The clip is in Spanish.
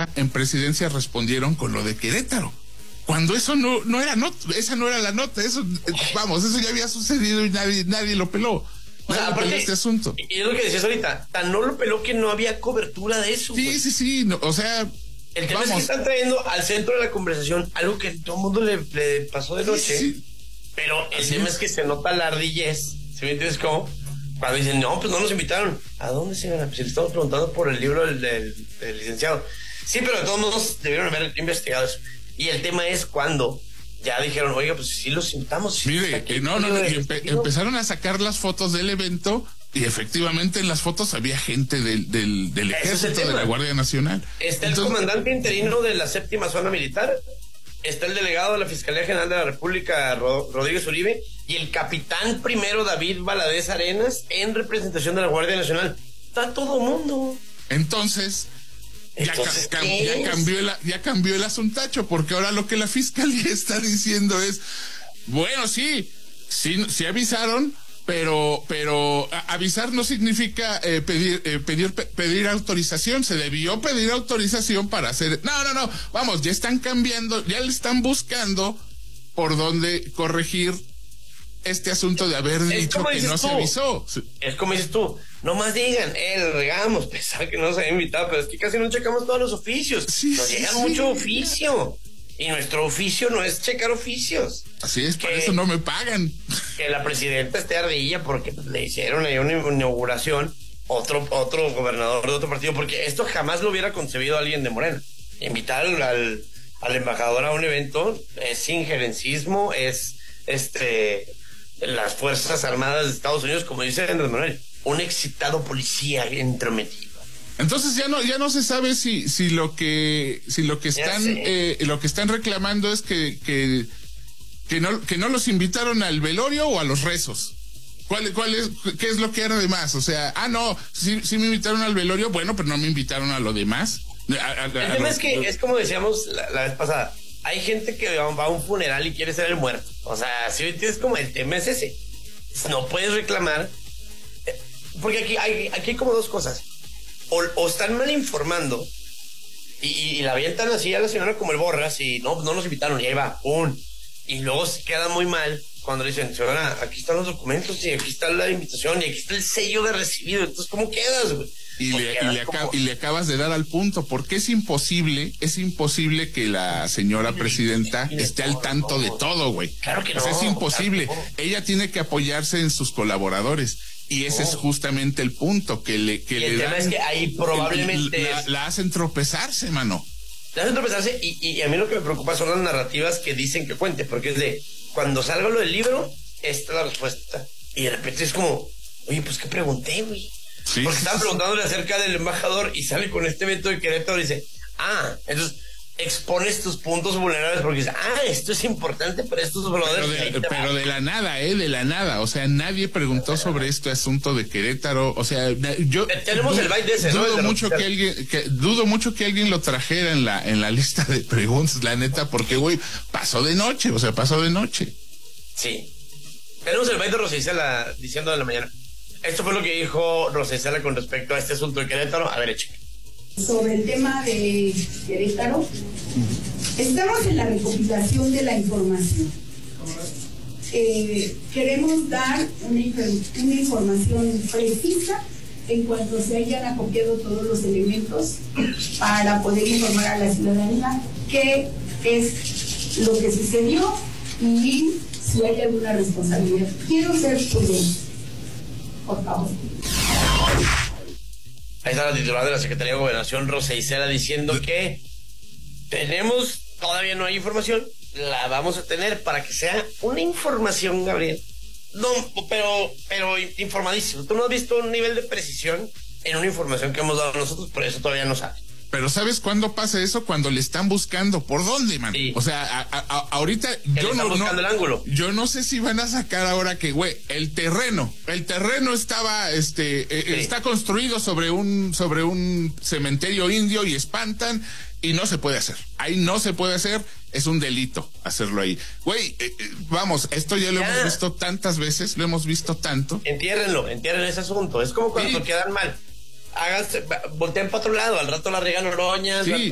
nota, en Presidencia respondieron con lo de Querétaro. Cuando eso no era esa no era la nota, eso ya había sucedido y nadie lo peló. O sea, aparte, este asunto. Y es lo que decías ahorita, tan no lo peló que no había cobertura de eso. Sí, no, o sea, el tema es que están trayendo al centro de la conversación algo que todo el mundo le pasó de noche. Sí. Pero el tema es que se nota la ardillez. ¿Sí me entiendes cómo? Cuando dicen, no, pues no nos invitaron. ¿A dónde, señora? Pues le estamos preguntando por el libro del licenciado. Sí, pero de todos modos debieron haber investigado eso. Y el tema es cuando ya dijeron, oiga, pues sí los invitamos. Mire, empezaron a sacar las fotos del evento y efectivamente en las fotos había gente del ejército, de la Guardia Nacional. Está el comandante interino de la 7ª Zona Militar, está el delegado de la Fiscalía General de la República, Rodríguez Uribe, y el capitán primero David Valadez Arenas en representación de la Guardia Nacional. Está todo mundo. Entonces ya cambió el asuntacho, porque ahora lo que la fiscalía está diciendo es, bueno, sí avisaron, pero avisar no significa pedir autorización. Se debió pedir autorización para hacer. No, vamos, ya están cambiando, ya le están buscando por dónde corregir este asunto de haber dicho que no se avisó. Es como dices tú, no más digan, le regamos, pensar que no nos habían invitado, pero es que casi no checamos todos los oficios. Nos llega mucho oficio. Y nuestro oficio no es checar oficios. Así es, por eso no me pagan. Que la presidenta esté ardilla porque le hicieron ahí una inauguración, otro gobernador de otro partido, porque esto jamás lo hubiera concebido alguien de Morena. Invitar al embajador a un evento es injerencismo, es las Fuerzas Armadas de Estados Unidos, como dice Andrés Manuel, un excitado policía entrometido. Entonces ya no se sabe si lo que están reclamando es que no los invitaron al velorio o a los rezos. ¿Qué es lo que era de más? O sea, sí me invitaron al velorio, bueno, pero no me invitaron a lo demás. El tema es que es como decíamos la vez pasada, hay gente que va a un funeral y quiere ser el muerto. O sea, si entiendes, como el tema es ese. No puedes reclamar, porque aquí hay como dos cosas. O están mal informando y la avientan así a la señora como el borras y no nos invitaron y ahí va, y luego se queda muy mal cuando le dicen, señora, aquí están los documentos y aquí está la invitación y aquí está el sello de recibido. Entonces, ¿cómo quedas, güey? Y le acabas de dar al punto, porque es imposible que la señora presidenta esté al tanto de todo, güey. Claro que no. Es imposible. Claro que no. Ella tiene que apoyarse en sus colaboradores. Y ese es justamente el punto que le el tema es que ahí probablemente la hacen tropezarse, mano. La hacen tropezarse y a mí lo que me preocupa son las narrativas que dicen que cuente, porque es de cuando salga lo del libro, esta es la respuesta. Y de repente es como, oye, pues ¿qué pregunté, güey? Sí, porque estaban preguntándole acerca del embajador y sale con este evento de Querétaro y dice, entonces expones tus puntos vulnerables porque dices, esto es importante para estos brothers. Pero de la nada, o sea, nadie preguntó sobre este asunto de Querétaro, o sea, tenemos el byte de ese, ¿no? Dudo mucho que alguien lo trajera en la lista de preguntas, la neta, porque, güey, pasó de noche. Sí. Tenemos el byte de Rosa Isela diciendo de la mañana. Esto fue lo que dijo Rosa Isela con respecto a este asunto de Querétaro. A ver, échale. Sobre el tema de Querétaro, estamos en la recopilación de la información. Queremos dar una información precisa en cuanto se hayan acopiado todos los elementos para poder informar a la ciudadanía qué es lo que sucedió y si hay alguna responsabilidad. Quiero ser prudente, por favor. Ahí está la titular de la Secretaría de Gobernación, Rosa Isela, diciendo que todavía no hay información, la vamos a tener para que sea una información, Gabriel. No, pero informadísimo. Tú no has visto un nivel de precisión en una información que hemos dado nosotros, por eso todavía no sabes. Pero ¿sabes cuándo pasa eso? Cuando le están buscando. ¿Por dónde, man? Sí. O sea, ahorita el ángulo. Yo no sé si van a sacar ahora que, güey, el terreno estaba, está construido sobre un cementerio indio y espantan y no se puede hacer. Ahí no se puede hacer. Es un delito hacerlo ahí. Güey, vamos, esto ya lo hemos visto tantas veces, lo hemos visto tanto. Entierren ese asunto. Es como cuando quedan mal. Volteen para otro lado, al rato la riegan oroñas. Sí.